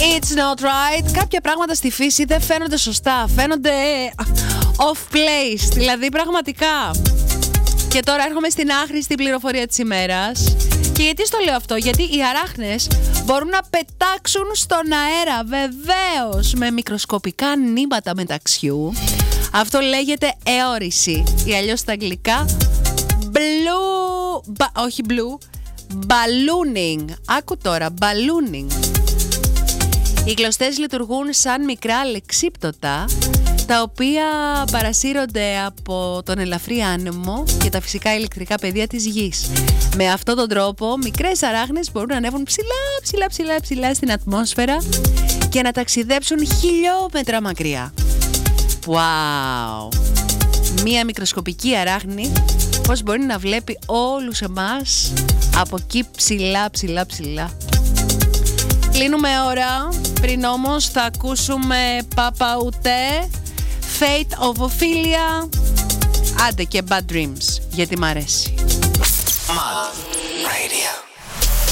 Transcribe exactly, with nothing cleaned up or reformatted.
It's not right. Κάποια πράγματα στη φύση δεν φαίνονται σωστά. Φαίνονται off place. Δηλαδή πραγματικά. Και τώρα έρχομαι στην άχρηστη πληροφορία της ημέρας. Και γιατί στο λέω αυτό? Γιατί οι αράχνες μπορούν να πετάξουν στον αέρα, βεβαίως, με μικροσκοπικά νήματα μεταξιού. Αυτό λέγεται αιώρηση, ή αλλιώς στα αγγλικά blue, μπα, όχι blue, ballooning. Άκου τώρα, ballooning. Οι κλωστές λειτουργούν σαν μικρά αλεξίπτωτα, τα οποία παρασύρονται από τον ελαφρύ άνεμο και τα φυσικά ηλεκτρικά πεδία της γης. Με αυτόν τον τρόπο, μικρές αράχνες μπορούν να ανέβουν ψηλά, ψηλά, ψηλά, ψηλά στην ατμόσφαιρα και να ταξιδέψουν χιλιόμετρα μακριά. Wow! Μία μικροσκοπική αράχνη πώς μπορεί να βλέπει όλους εμάς από εκεί ψηλά, ψηλά, ψηλά. Κλείνουμε ώρα, πριν όμως θα ακούσουμε Πάπα Ουτέ, Fate of Ophelia, άντε και Bad Dreams, γιατί μ' αρέσει. Mad